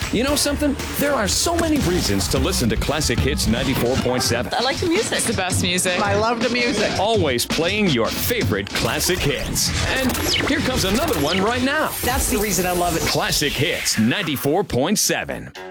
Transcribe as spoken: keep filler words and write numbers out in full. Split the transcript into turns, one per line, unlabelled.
You know something? There are so many reasons to listen to Classic Hits ninety-four point seven.
I like the music.
It's the best music.
I love the music.
Always playing your favorite classic hits. And here comes another one right now.
That's the reason I love it.
Classic Hits ninety-four point seven.